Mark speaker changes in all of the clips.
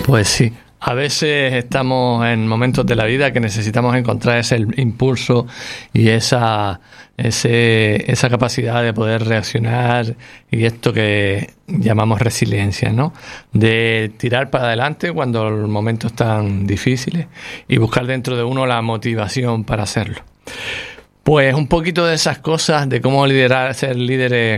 Speaker 1: Pues sí, a veces estamos en momentos de la vida que necesitamos encontrar ese impulso y esa capacidad de poder reaccionar y esto que llamamos resiliencia, ¿no? De tirar para adelante cuando los momentos están difíciles y buscar dentro de uno la motivación para hacerlo. Pues un poquito de esas cosas, de cómo liderar, ser líderes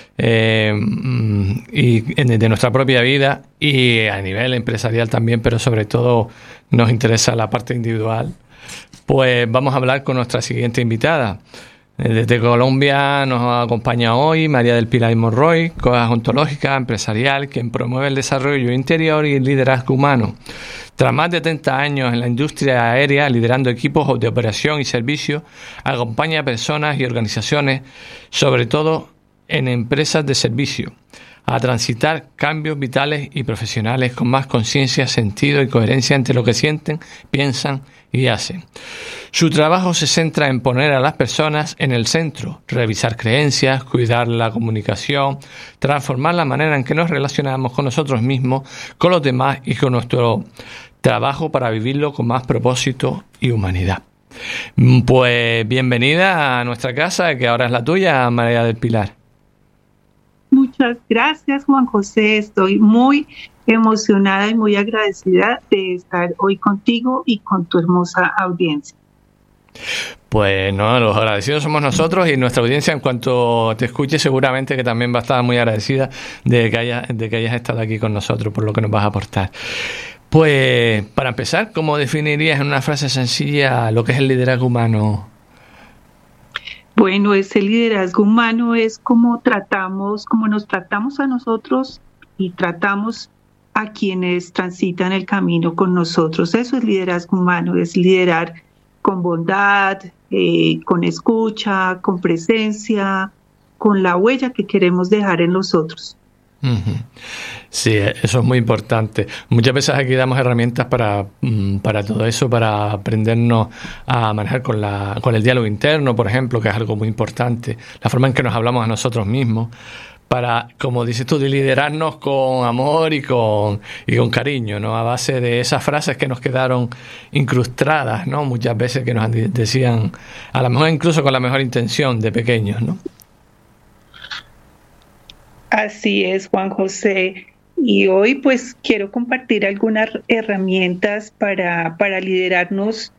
Speaker 1: y de nuestra propia vida y a nivel empresarial también, pero sobre todo nos interesa la parte individual. Pues vamos a hablar con nuestra siguiente invitada. Desde Colombia nos acompaña hoy María del Pilar Monroy, coach ontológica empresarial, quien promueve el desarrollo interior y el liderazgo humano. Tras más de 30 años en la industria aérea, liderando equipos de operación y servicio, acompaña a personas y organizaciones, sobre todo en empresas de servicio, a transitar cambios vitales y profesionales con más conciencia, sentido y coherencia entre lo que sienten, piensan y hacen. Su trabajo se centra en poner a las personas en el centro, revisar creencias, cuidar la comunicación, transformar la manera en que nos relacionamos con nosotros mismos, con los demás y con nuestro trabajo para vivirlo con más propósito y humanidad. Pues bienvenida a nuestra casa, que ahora es la tuya, María del Pilar.
Speaker 2: Muchas gracias, Juan José. Estoy muy emocionada y muy agradecida de estar hoy contigo y con tu hermosa audiencia.
Speaker 1: Pues no, los agradecidos somos nosotros y nuestra audiencia, en cuanto te escuche, seguramente que también va a estar muy agradecida de que hayas estado aquí con nosotros, por lo que nos vas a aportar. Pues, para empezar, ¿cómo definirías en una frase sencilla lo que es el liderazgo humano?
Speaker 2: Bueno, ese liderazgo humano es como nos tratamos a nosotros y tratamos a quienes transitan el camino con nosotros. Eso es liderazgo humano, es liderar con bondad, con escucha, con presencia, con la huella que queremos dejar en los otros.
Speaker 1: Sí, eso es muy importante. Muchas veces aquí damos herramientas para todo eso, para aprendernos a manejar con el diálogo interno, por ejemplo, que es algo muy importante. La forma en que nos hablamos a nosotros mismos, para, como dices tú, de liderarnos con amor y con cariño, ¿no? A base de esas frases que nos quedaron incrustadas, ¿no? Muchas veces que nos decían, a lo mejor incluso con la mejor intención de pequeños, ¿no?
Speaker 2: Así es, Juan José. Y hoy pues quiero compartir algunas herramientas para liderarnos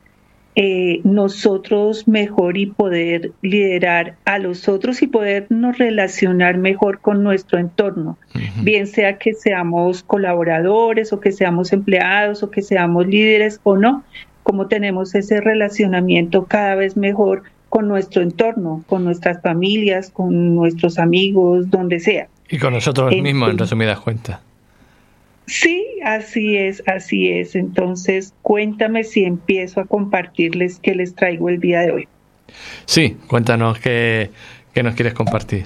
Speaker 2: nosotros mejor y poder liderar a los otros y podernos relacionar mejor con nuestro entorno. Uh-huh. Bien sea que seamos colaboradores o que seamos empleados o que seamos líderes o no, como tenemos ese relacionamiento cada vez mejor con nuestro entorno, con nuestras familias, con nuestros amigos, donde sea.
Speaker 1: Y con nosotros mismos, en resumidas cuentas.
Speaker 2: Sí, así es. Entonces, cuéntame si empiezo a compartirles qué les traigo el día de hoy.
Speaker 1: Sí, cuéntanos qué nos quieres compartir.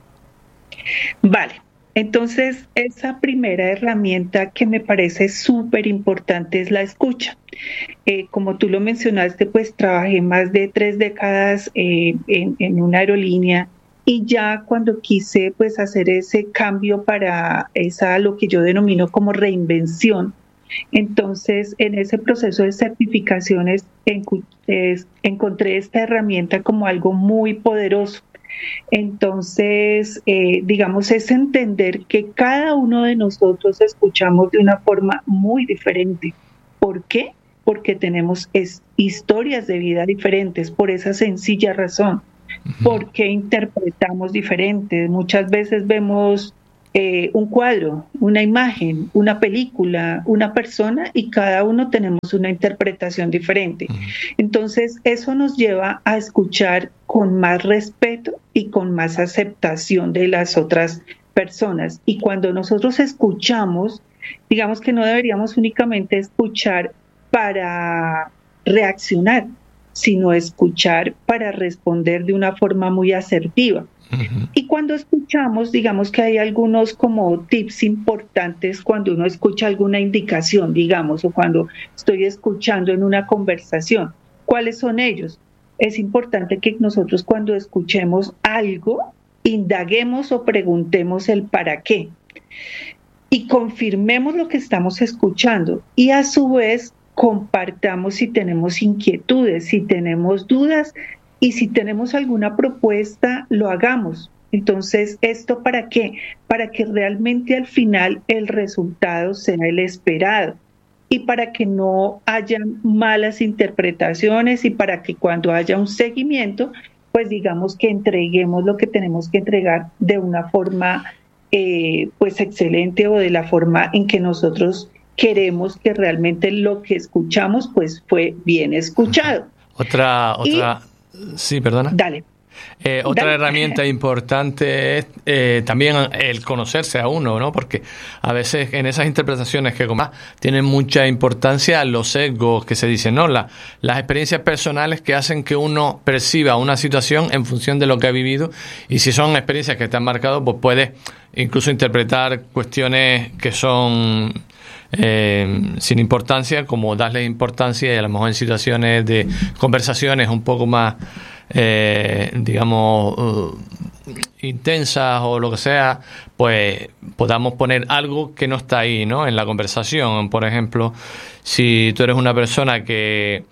Speaker 2: Vale, entonces esa primera herramienta que me parece súper importante es la escucha. Como tú lo mencionaste, pues trabajé más de 3 décadas en una aerolínea. Y ya cuando quise pues hacer ese cambio para lo que yo denomino como reinvención, entonces en ese proceso de certificaciones encontré esta herramienta como algo muy poderoso. Entonces, digamos, es entender que cada uno de nosotros escuchamos de una forma muy diferente. ¿Por qué? Porque tenemos historias de vida diferentes, por esa sencilla razón. Porque interpretamos diferentes. Muchas veces vemos un cuadro, una imagen, una película, una persona y cada uno tenemos una interpretación diferente. Entonces eso nos lleva a escuchar con más respeto y con más aceptación de las otras personas. Y cuando nosotros escuchamos, digamos que no deberíamos únicamente escuchar para reaccionar, sino escuchar para responder de una forma muy asertiva. Uh-huh. Y cuando escuchamos, digamos que hay algunos como tips importantes cuando uno escucha alguna indicación, digamos, o cuando estoy escuchando en una conversación. ¿Cuáles son ellos? Es importante que nosotros cuando escuchemos algo, indaguemos o preguntemos el para qué. y confirmemos lo que estamos escuchando y a su vez compartamos si tenemos inquietudes, si tenemos dudas y si tenemos alguna propuesta, lo hagamos. Entonces, ¿esto para qué? Para que realmente al final el resultado sea el esperado y para que no haya malas interpretaciones y para que cuando haya un seguimiento, pues digamos que entreguemos lo que tenemos que entregar de una forma pues excelente o de la forma en que nosotros queremos que realmente lo que escuchamos pues fue bien escuchado.
Speaker 1: Sí, perdona.
Speaker 2: Dale.
Speaker 1: Otra herramienta importante es también el conocerse a uno, ¿no? Porque a veces en esas interpretaciones que como tienen mucha importancia los sesgos que se dicen, ¿no? Las experiencias personales que hacen que uno perciba una situación en función de lo que ha vivido, y si son experiencias que te han marcado, pues puedes incluso interpretar cuestiones que son sin importancia, como darles importancia, y a lo mejor en situaciones de conversaciones un poco más digamos intensas o lo que sea, pues podamos poner algo que no está ahí, ¿no? En la conversación. Por ejemplo, si tú eres una persona que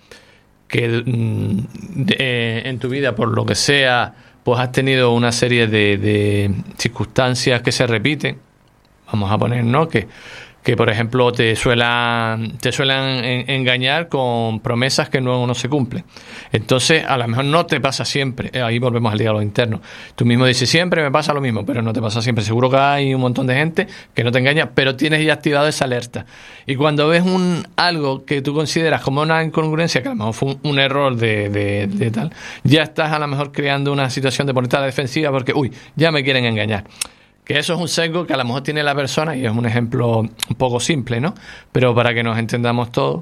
Speaker 1: en tu vida, por lo que sea, pues has tenido una serie de circunstancias que se repiten, vamos a poner, ¿no? Que por ejemplo te suelan engañar con promesas que no se cumplen. Entonces, a lo mejor no te pasa siempre. Ahí volvemos al diálogo interno. Tú mismo dices, siempre me pasa lo mismo, pero no te pasa siempre. Seguro que hay un montón de gente que no te engaña, pero tienes ya activado esa alerta. Y cuando ves algo que tú consideras como una incongruencia, que a lo mejor fue un error de tal, ya estás a lo mejor creando una situación de ponerte a la defensiva porque, ya me quieren engañar. Que eso es un sesgo que a lo mejor tiene la persona, y es un ejemplo un poco simple, ¿no? Pero para que nos entendamos todos.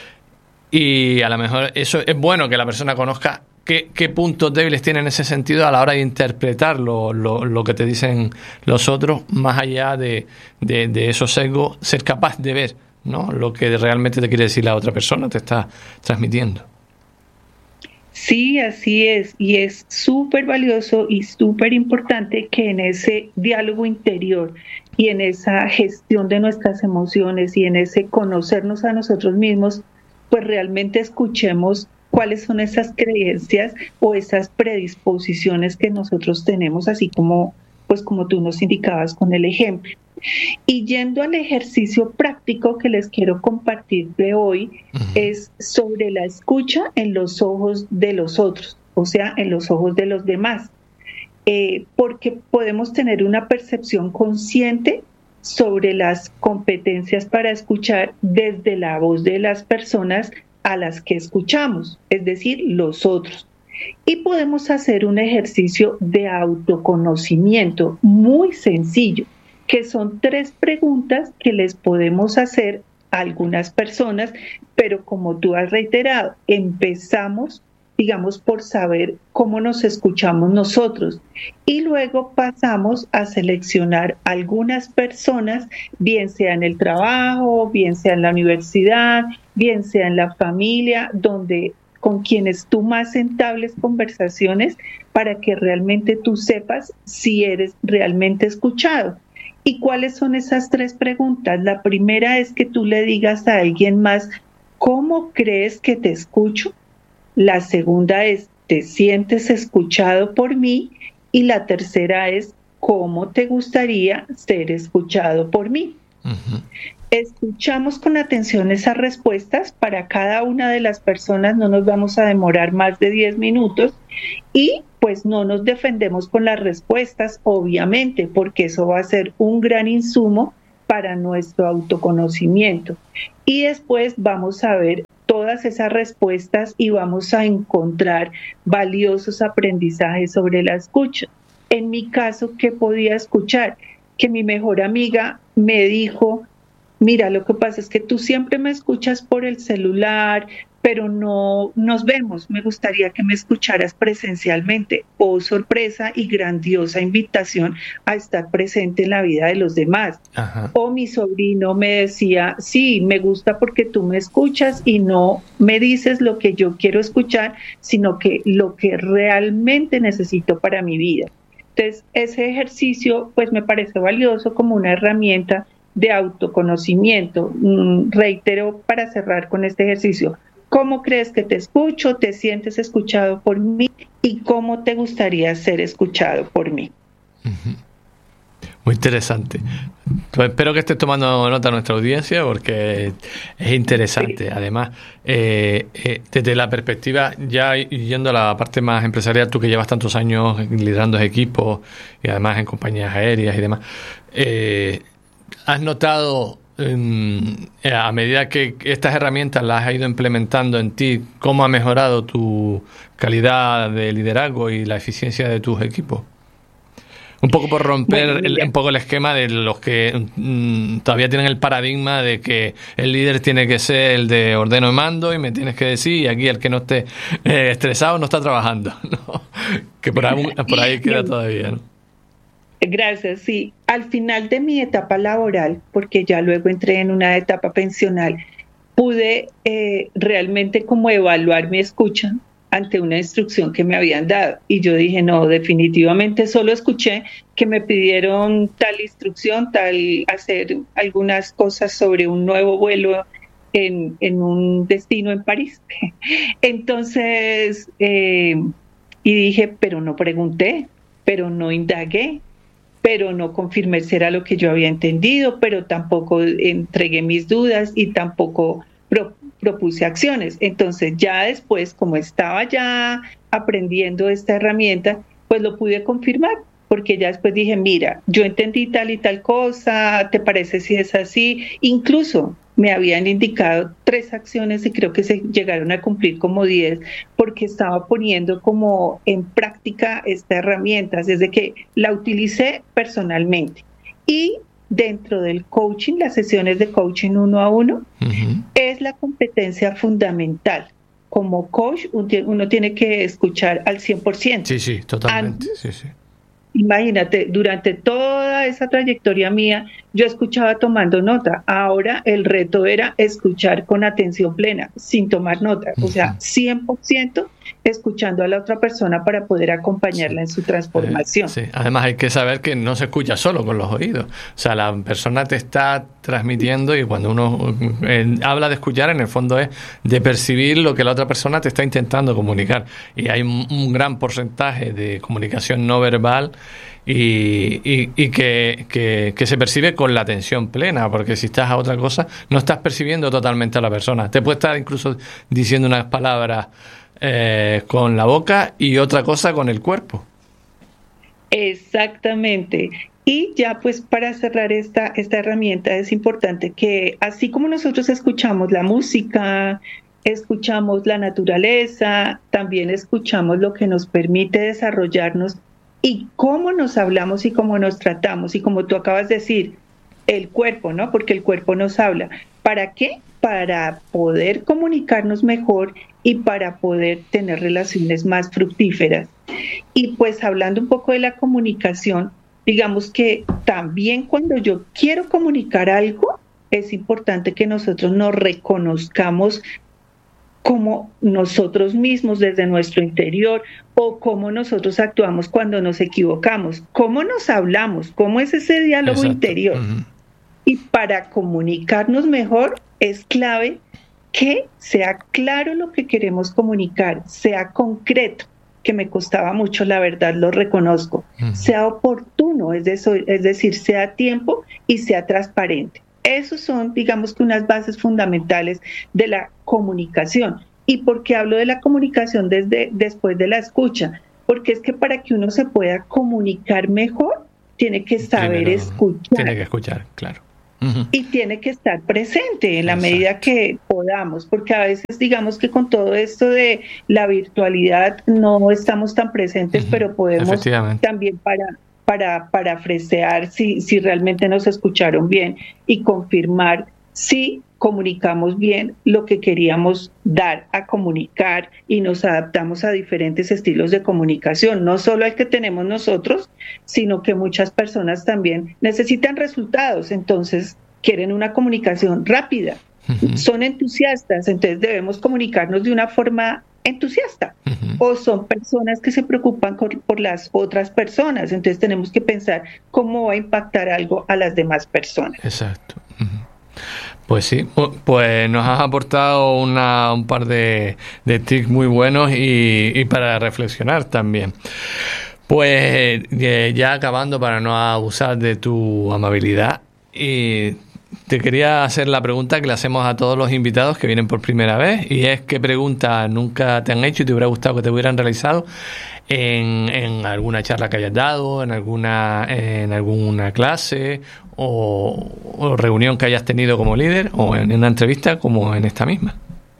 Speaker 1: Y a lo mejor eso es bueno, que la persona conozca qué puntos débiles tiene en ese sentido a la hora de interpretar lo que te dicen los otros, más allá de esos sesgos, ser capaz de ver, ¿no? Lo que realmente te quiere decir la otra persona, te está transmitiendo.
Speaker 2: Sí, así es, y es súper valioso y súper importante que en ese diálogo interior y en esa gestión de nuestras emociones y en ese conocernos a nosotros mismos, pues realmente escuchemos cuáles son esas creencias o esas predisposiciones que nosotros tenemos, así como, pues como tú nos indicabas con el ejemplo. Y yendo al ejercicio práctico que les quiero compartir de hoy, es sobre la escucha en los ojos de los otros, o sea, en los ojos de los demás, porque podemos tener una percepción consciente sobre las competencias para escuchar desde la voz de las personas a las que escuchamos, es decir, los otros. Y podemos hacer un ejercicio de autoconocimiento muy sencillo, que son 3 preguntas que les podemos hacer a algunas personas, pero como tú has reiterado, empezamos, digamos, por saber cómo nos escuchamos nosotros y luego pasamos a seleccionar algunas personas, bien sea en el trabajo, bien sea en la universidad, bien sea en la familia, con quienes tú más entables conversaciones para que realmente tú sepas si eres realmente escuchado. ¿Y cuáles son esas 3 preguntas? La primera es que tú le digas a alguien más, ¿cómo crees que te escucho? La segunda es, ¿te sientes escuchado por mí? Y la tercera es, ¿cómo te gustaría ser escuchado por mí? Uh-huh. Escuchamos con atención esas respuestas. Para cada una de las personas no nos vamos a demorar más de 10 minutos y pues no nos defendemos con las respuestas, obviamente, porque eso va a ser un gran insumo para nuestro autoconocimiento. Y después vamos a ver todas esas respuestas y vamos a encontrar valiosos aprendizajes sobre la escucha. En mi caso, ¿qué podía escuchar? Que mi mejor amiga me dijo, mira, lo que pasa es que tú siempre me escuchas por el celular, pero no nos vemos. Me gustaría que me escucharas presencialmente. Oh, sorpresa y grandiosa invitación a estar presente en la vida de los demás. Ajá. O mi sobrino me decía, sí, me gusta porque tú me escuchas y no me dices lo que yo quiero escuchar, sino que lo que realmente necesito para mi vida. Entonces, ese ejercicio pues me parece valioso como una herramienta de autoconocimiento. Reitero para cerrar con este ejercicio. ¿Cómo crees que te escucho? ¿Te sientes escuchado por mí? ¿Y cómo te gustaría ser escuchado por mí?
Speaker 1: Muy interesante. Pues espero que estés tomando nota nuestra audiencia porque es interesante. Además, desde la perspectiva, ya yendo a la parte más empresarial, tú que llevas tantos años liderando equipos y además en compañías aéreas y demás, ¿has notado a medida que estas herramientas las has ido implementando en ti, cómo ha mejorado tu calidad de liderazgo y la eficiencia de tus equipos? Un poco por romper un poco el esquema de los que todavía tienen el paradigma de que el líder tiene que ser el de ordeno y mando y me tienes que decir, y aquí el que no esté estresado no está trabajando, ¿no? Que por ahí queda todavía, ¿no?
Speaker 2: Gracias, sí. Al final de mi etapa laboral, porque ya luego entré en una etapa pensional, pude realmente como evaluar mi escucha ante una instrucción que me habían dado. Y yo dije, no, definitivamente solo escuché que me pidieron tal instrucción, hacer algunas cosas sobre un nuevo vuelo en un destino en París. Entonces, y dije, pero no pregunté, pero no indagué, pero no confirmé si era lo que yo había entendido, pero tampoco entregué mis dudas y tampoco propuse acciones. Entonces ya después, como estaba ya aprendiendo esta herramienta, pues lo pude confirmar, porque ya después dije, mira, yo entendí tal y tal cosa, ¿te parece si es así? Incluso me habían indicado 3 acciones y creo que se llegaron a cumplir como 10, porque estaba poniendo como en práctica esta herramienta, desde que la utilicé personalmente. Y dentro del coaching, las sesiones de coaching 1 a 1, es la competencia fundamental. Como coach, uno tiene que escuchar al 100%.
Speaker 1: Sí, totalmente. Sí.
Speaker 2: Imagínate, durante toda esa trayectoria mía, yo escuchaba tomando nota. Ahora el reto era escuchar con atención plena, sin tomar nota. O sea, 100% escuchando a la otra persona para poder acompañarla en su transformación.
Speaker 1: Sí. Además hay que saber que no se escucha solo con los oídos. O sea, la persona te está transmitiendo y cuando uno habla de escuchar, en el fondo es de percibir lo que la otra persona te está intentando comunicar. Y hay un gran porcentaje de comunicación no verbal y que se percibe con la atención plena, porque si estás a otra cosa, no estás percibiendo totalmente a la persona. Te puede estar incluso diciendo unas palabras con la boca y otra cosa con el cuerpo.
Speaker 2: Exactamente. Y ya pues para cerrar esta herramienta es importante que así como nosotros escuchamos la música, escuchamos la naturaleza, también escuchamos lo que nos permite desarrollarnos y cómo nos hablamos y cómo nos tratamos. Y como tú acabas de decir, el cuerpo, ¿no? Porque el cuerpo nos habla. ¿Para qué? Para poder comunicarnos mejor y para poder tener relaciones más fructíferas. Y pues hablando un poco de la comunicación, digamos que también cuando yo quiero comunicar algo, es importante que nosotros nos reconozcamos como nosotros mismos desde nuestro interior o cómo nosotros actuamos cuando nos equivocamos, cómo nos hablamos, cómo es ese diálogo interior. Y para comunicarnos mejor es clave que sea claro lo que queremos comunicar, sea concreto, que me costaba mucho, la verdad, lo reconozco, sea oportuno, es decir, sea a tiempo y sea transparente. Esos son, digamos que unas bases fundamentales de la comunicación. ¿Y por qué hablo de la comunicación después de la escucha? Porque es que para que uno se pueda comunicar mejor, tiene que saber escuchar.
Speaker 1: Tiene que escuchar, claro.
Speaker 2: Y tiene que estar presente en la medida que podamos, porque a veces digamos que con todo esto de la virtualidad no estamos tan presentes, pero podemos también para fresear si realmente nos escucharon bien y confirmar si comunicamos bien lo que queríamos dar a comunicar y nos adaptamos a diferentes estilos de comunicación, no solo al que tenemos nosotros, sino que muchas personas también necesitan resultados, entonces quieren una comunicación rápida, son entusiastas, entonces debemos comunicarnos de una forma entusiasta, o son personas que se preocupan por las otras personas. Entonces tenemos que pensar cómo va a impactar algo a las demás personas.
Speaker 1: Exacto. Pues sí, pues nos has aportado un par de tips muy buenos y para reflexionar también. Pues ya acabando, para no abusar de tu amabilidad, y te quería hacer la pregunta que le hacemos a todos los invitados que vienen por primera vez, y es: ¿qué preguntas nunca te han hecho y te hubiera gustado que te hubieran realizado en alguna charla que hayas dado, en alguna clase o reunión que hayas tenido como líder, o en una entrevista como en esta misma?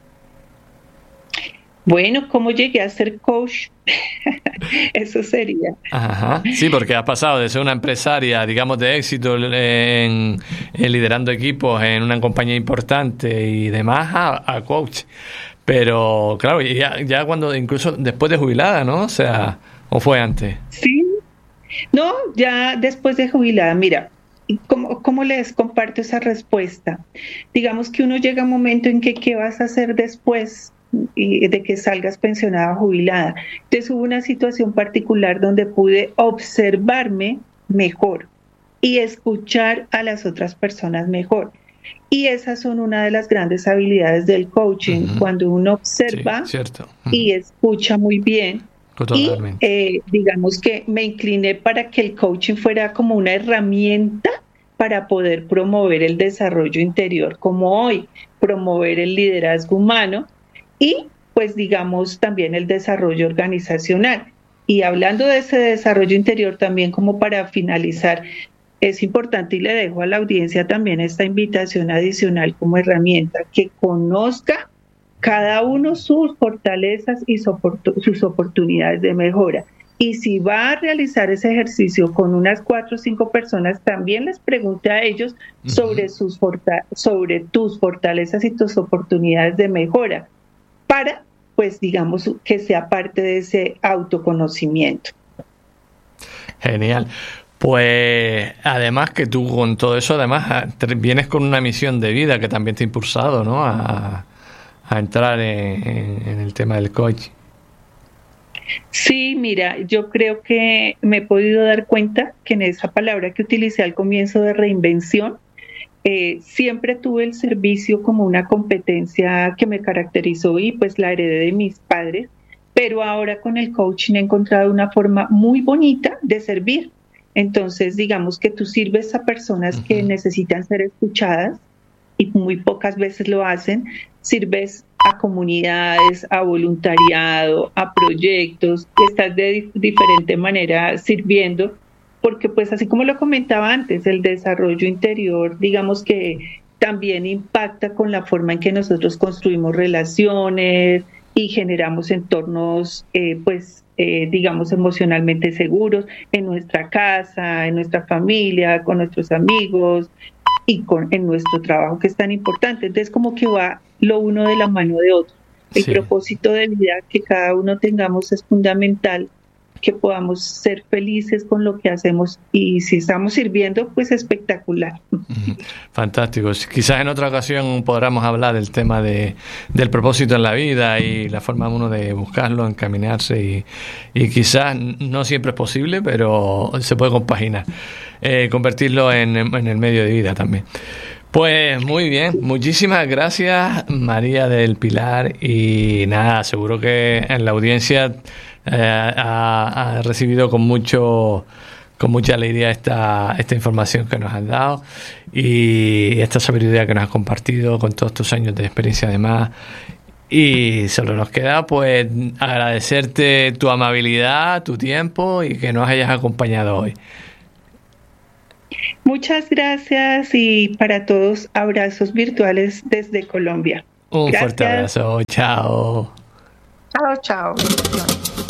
Speaker 2: Bueno, ¿cómo llegué a ser coach? Eso sería.
Speaker 1: Ajá. Sí, porque has pasado de ser una empresaria, digamos, de éxito en liderando equipos en una compañía importante y demás a coach. Pero claro, ya cuando, incluso después de jubilada, ¿no? O sea, ¿o fue antes?
Speaker 2: Sí, no, ya después de jubilada, mira, ¿cómo les comparto esa respuesta? Digamos que uno llega a un momento en que ¿qué vas a hacer después de que salgas pensionada o jubilada? Entonces hubo una situación particular donde pude observarme mejor y escuchar a las otras personas mejor. Y esas son una de las grandes habilidades del coaching, cuando uno observa y escucha muy bien. Y digamos que me incliné para que el coaching fuera como una herramienta para poder promover el desarrollo interior, como hoy, promover el liderazgo humano y pues digamos también el desarrollo organizacional. Y hablando de ese desarrollo interior también, como para finalizar, es importante, y le dejo a la audiencia también esta invitación adicional como herramienta, que conozca cada uno sus fortalezas y sus oportunidades de mejora. Y si va a realizar ese ejercicio con unas 4 o 5 personas, también les pregunte a ellos sobre sobre tus fortalezas y tus oportunidades de mejora, para, pues digamos, que sea parte de ese autoconocimiento.
Speaker 1: Genial. Pues además que tú con todo eso, además vienes con una misión de vida que también te ha impulsado, ¿no? A entrar en el tema del coaching.
Speaker 2: Sí, mira, yo creo que me he podido dar cuenta que en esa palabra que utilicé al comienzo de reinvención, siempre tuve el servicio como una competencia que me caracterizó y pues la heredé de mis padres, pero ahora con el coaching he encontrado una forma muy bonita de servir. Entonces, digamos que tú sirves a personas que necesitan ser escuchadas y muy pocas veces lo hacen. Sirves a comunidades, a voluntariado, a proyectos, estás de diferente manera sirviendo, porque pues así como lo comentaba antes, el desarrollo interior, digamos que también impacta con la forma en que nosotros construimos relaciones y generamos entornos, digamos, emocionalmente seguros en nuestra casa, en nuestra familia, con nuestros amigos y en nuestro trabajo, que es tan importante. Entonces, como que va lo uno de la mano de otro. El propósito de vida que cada uno tengamos es fundamental, que podamos ser felices con lo que hacemos, y si estamos sirviendo, pues espectacular.
Speaker 1: Fantástico. Quizás en otra ocasión podamos hablar del tema del propósito en la vida y la forma uno de buscarlo, encaminarse, y quizás no siempre es posible, pero se puede compaginar, convertirlo en el medio de vida también. Pues muy bien, muchísimas gracias, María del Pilar, y nada, seguro que en la audiencia ha recibido con mucha alegría esta información que nos has dado y esta sabiduría que nos has compartido con todos tus años de experiencia además. Y solo nos queda pues agradecerte tu amabilidad, tu tiempo y que nos hayas acompañado hoy.
Speaker 2: Muchas gracias, y para todos, abrazos virtuales desde Colombia.
Speaker 1: Un fuerte abrazo. Chao.
Speaker 2: Chao, chao.